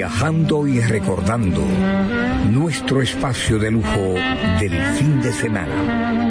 viajando y recordando nuestro espacio de lujo del fin de semana.